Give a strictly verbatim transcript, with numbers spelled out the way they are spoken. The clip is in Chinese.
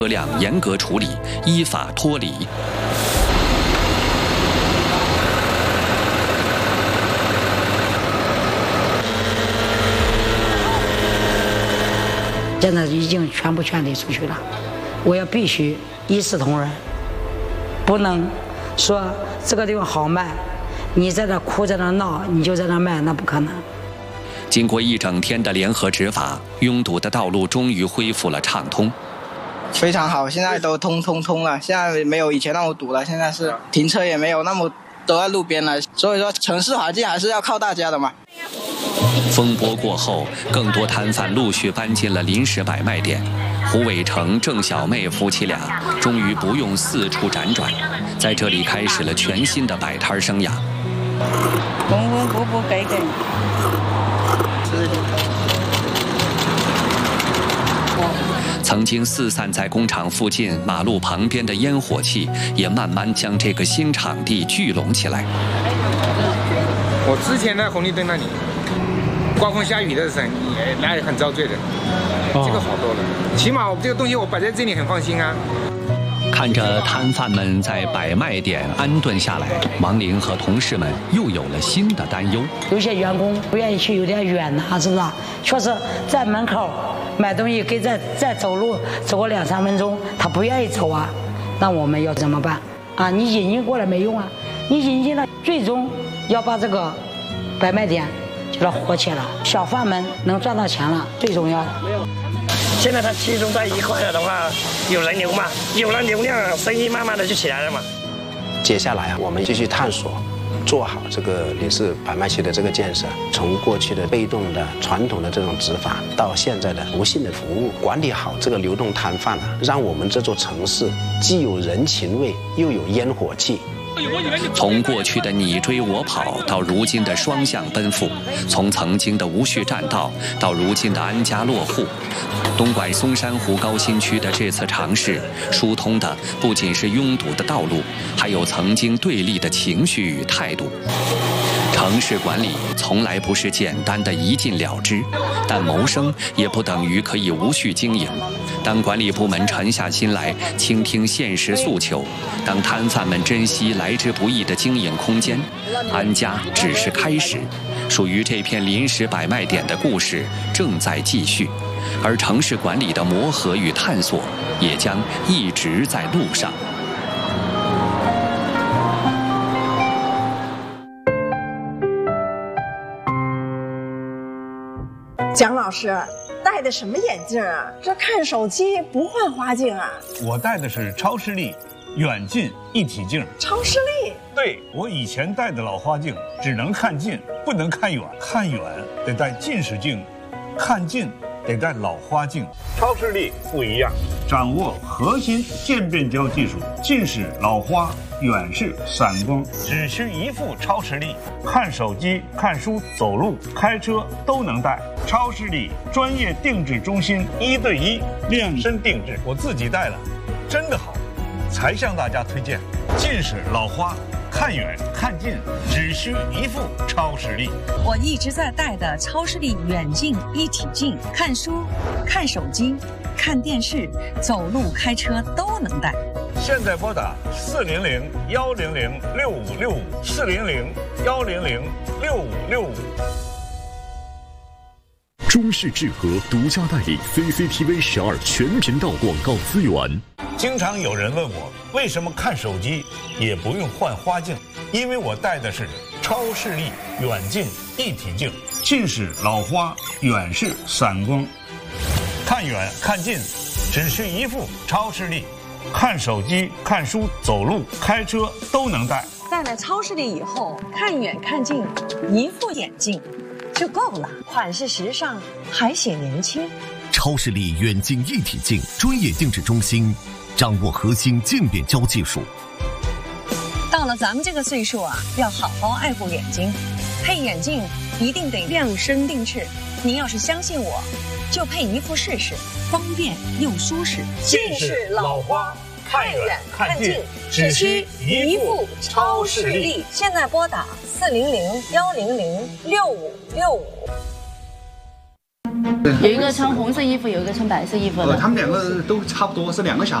车辆严格处理，依法脱离。 现在已经全部劝退出去了，我要必须一视同仁，不能说这个地方好卖，你在这哭在那闹，你就在那卖，那不可能。 经过一整天的联合执法，拥堵的道路终于恢复了畅通。 非常好，现在都通通通了，现在没有以前那么堵了，现在是停车也没有那么都在路边了，所以说城市环境还是要靠大家的嘛。 风波过后，更多摊贩陆续搬进了临时摆卖点。胡伟成、郑小妹夫妻俩终于不用四处辗转，在这里开始了全新的摆摊生涯。 稳稳步步改改。 曾经四散在工厂附近、马路旁边的烟火气，也慢慢将这个新场地聚拢起来。 我之前在红绿灯那里，刮风下雨的时候，也那也很遭罪的。哦、这个好多了，起码我这个东西我摆在这里很放心啊。 看着摊贩们在摆卖点安顿下来，王玲和同事们又有了新的担忧。 有些员工不愿意去，有点远呐、啊，是不是？确实在门口买东西，给再再走路走个两三分钟，他不愿意走啊。那我们要怎么办啊？你引进过来没用啊，你引进了，最终要把这个摆卖点就给它火起来，小贩们能赚到钱了，最重要的。没有。 现在它集中在一块了的话，有人流嘛，有了流量，生意慢慢的就起来了嘛。 接下来啊，我们继续探索，做好这个临时摆卖区的这个建设，从过去的被动的传统的这种执法，到现在的无性的服务，管理好这个流动摊贩啊，让我们这座城市既有人情味，又有烟火气。 从过去的你追我跑到如今的双向奔赴，从曾经的无序占道到如今的安家落户，东莞松山湖高新区的这次尝试，疏通的不仅是拥堵的道路，还有曾经对立的情绪与态度。城市管理从来不是简单的一禁了之，但谋生也不等于可以无序经营。当管理部门沉下心来，倾听现实诉求，当摊贩们珍惜来之不易的经营空间，安家只是开始。属于这片临时摆卖点的故事正在继续，而城市管理的磨合与探索也将一直在路上。 蒋老师戴的什么眼镜啊？这看手机不换花镜啊？ 我戴的是超视力远近一体镜。 超视力？ 对，我以前戴的老花镜只能看近，不能看远，看远得戴近视镜，看近得戴老花镜。超视力不一样，掌握核心渐变焦技术，近视、老花、远视、散光，只需一副超视力，看手机、看书、走路、开车都能戴。超视力专业定制中心，一对一量身定制，我自己戴了，真的好，才向大家推荐。近视、老花，看远看近，只需一副超视力。 我一直在戴的超视力远近一体镜，看书、看手机、看电视、走路、开车都能戴。 现在拨打四零零幺零零六五六五，四零零幺零零六五六五。 中视智和独家代理 C C T V 十二全频道广告资源。 经常有人问我，为什么看手机也不用换花镜？因为我戴的是超视力远近一体镜，近视、老花、远视、散光，看远看近，只需一副超视力，看手机、看书、走路、开车都能戴。 戴了超视力以后，看远看近，一副眼镜就够了，款式时尚，还显年轻。 超视力远近一体镜专业定制中心，掌握核心渐变焦技术。 到了咱们这个岁数啊，要好好爱护眼睛，配眼镜一定得量身定制。您要是相信我，就配一副试试，方便又舒适。 近视、老花，看远看近，只需一副超视力。 现在拨打四零零幺零零六五六五。 有一个穿红色衣服，有一个穿白色衣服的。 呃，他们两个都差不多是两个小孩。